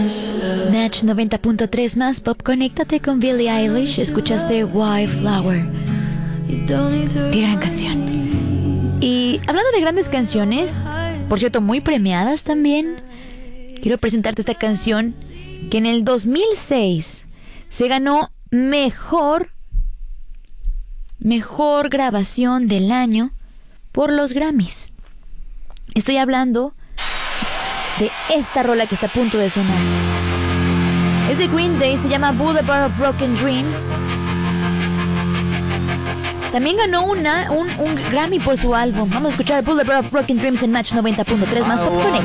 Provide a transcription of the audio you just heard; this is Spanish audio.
Match 90.3 más pop. Conéctate con Billie Eilish. Escuchaste Wildflower. Qué gran canción. Y hablando de grandes canciones, por cierto, muy premiadas también, quiero presentarte esta canción que en el 2006 se ganó mejor grabación del año por los Grammys. Estoy hablando de esta rola que está a punto de sonar. Es de Green Day, se llama Boulevard of Broken Dreams. También ganó un Grammy por su álbum. Vamos a escuchar Boulevard of Broken Dreams en Match 90.3 más pop.